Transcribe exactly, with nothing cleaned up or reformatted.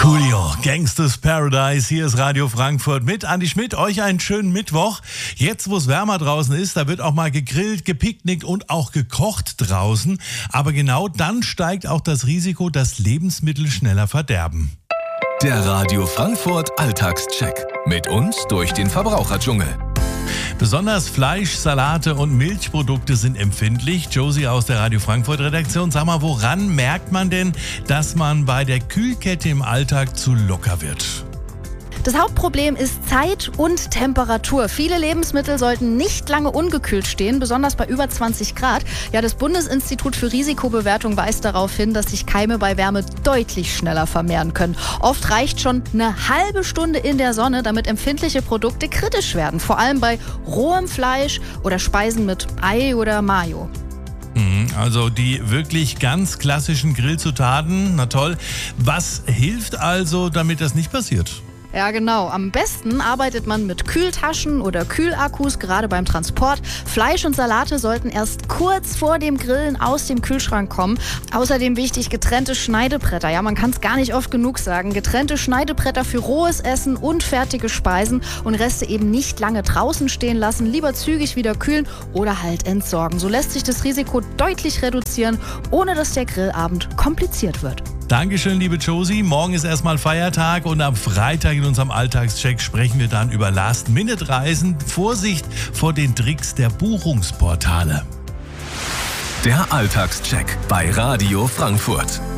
Coolio, Gangsters Paradise, hier ist Radio Frankfurt mit Andi Schmidt. Euch einen schönen Mittwoch. Jetzt, wo es wärmer draußen ist, da wird auch mal gegrillt, gepicknickt und auch gekocht draußen. Aber genau dann steigt auch das Risiko, dass Lebensmittel schneller verderben. Der Radio Frankfurt Alltagscheck. Mit uns durch den Verbraucherdschungel. Besonders Fleisch, Salate und Milchprodukte sind empfindlich. Josie aus der Radio Frankfurt Redaktion, sag mal, woran merkt man denn, dass man bei der Kühlkette im Alltag zu locker wird? Das Hauptproblem ist Zeit und Temperatur. Viele Lebensmittel sollten nicht lange ungekühlt stehen, besonders bei über zwanzig Grad. Ja, das Bundesinstitut für Risikobewertung weist darauf hin, dass sich Keime bei Wärme deutlich schneller vermehren können. Oft reicht schon eine halbe Stunde in der Sonne, damit empfindliche Produkte kritisch werden. Vor allem bei rohem Fleisch oder Speisen mit Ei oder Mayo. Also die wirklich ganz klassischen Grillzutaten, na toll. Was hilft also, damit das nicht passiert? Ja, genau. Am besten arbeitet man mit Kühltaschen oder Kühlakkus, gerade beim Transport. Fleisch und Salate sollten erst kurz vor dem Grillen aus dem Kühlschrank kommen. Außerdem wichtig, getrennte Schneidebretter. Ja, man kann es gar nicht oft genug sagen. Getrennte Schneidebretter für rohes Essen und fertige Speisen und Reste eben nicht lange draußen stehen lassen. Lieber zügig wieder kühlen oder halt entsorgen. So lässt sich das Risiko deutlich reduzieren, ohne dass der Grillabend kompliziert wird. Dankeschön, liebe Josie. Morgen ist erstmal Feiertag und am Freitag in unserem Alltagscheck sprechen wir dann über Last-Minute-Reisen. Vorsicht vor den Tricks der Buchungsportale. Der Alltagscheck bei Radio Frankfurt.